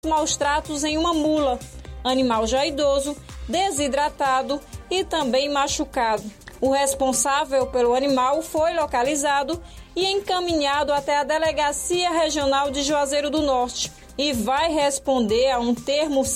maus tratos em uma mula, animal já idoso, desidratado e também machucado. O responsável pelo animal foi localizado e encaminhado até a Delegacia Regional de Juazeiro do Norte e vai responder a um termo